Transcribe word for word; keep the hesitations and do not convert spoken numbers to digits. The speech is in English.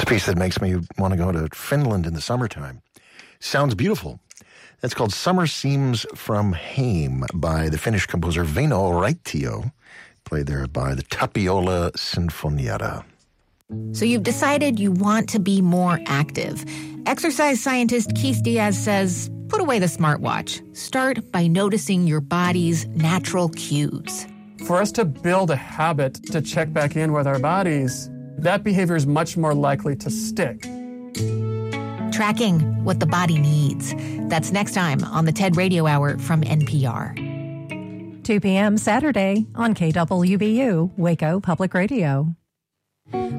piece that makes me want to go to Finland in the summertime. Sounds beautiful. That's called Summer Seams from Heim by the Finnish composer Väinö Raitio, played there by the Tapiola Sinfonietta. So you've decided you want to be more active. Exercise scientist Keith Diaz says, put away the smartwatch. Start by noticing your body's natural cues. For us to build a habit to check back in with our bodies, that behavior is much more likely to stick. Tracking what the body needs. That's next time on the TED Radio Hour from N P R. two p.m. Saturday on K W B U, Waco Public Radio.